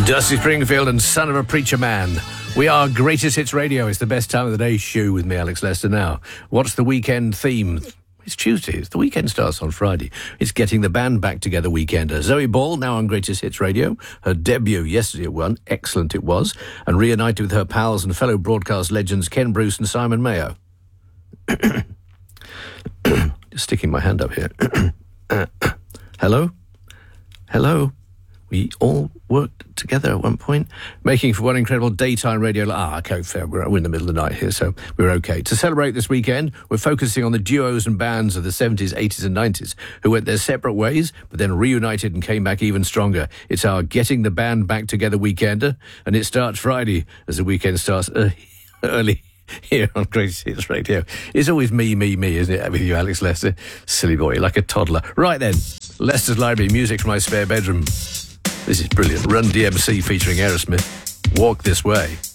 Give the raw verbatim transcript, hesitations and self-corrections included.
Dusty Springfield and Son of a Preacher Man. We are Greatest Hits Radio. It's the best time of the day show with me, Alex Lester. Now, what's the weekend theme? It's Tuesday. The weekend starts on Friday. It's Getting the Band Back Together weekender. Zoe Ball, now on Greatest Hits Radio. Her debut yesterday at one. Excellent it was. And reunited with her pals and fellow broadcast legends Ken Bruce and Simon Mayo. Just sticking my hand up here. Hello? Hello? We all worked together at one point, making for one incredible daytime radio. Ah, okay, fair. We're in the middle of the night here, so we're okay. To celebrate this weekend, we're focusing on the duos and bands of the seventies, eighties and nineties who went their separate ways, but then reunited and came back even stronger. It's our Getting the Band Back Together weekender, and it starts Friday as the weekend starts uh, early. Here on Greatest Hits Radio. It's always me, me, me, isn't it, with you, Alex Lester? Silly boy, like a toddler. Right then, Lester's Library, music from my spare bedroom. This is brilliant. Run D M C featuring Aerosmith. Walk This Way.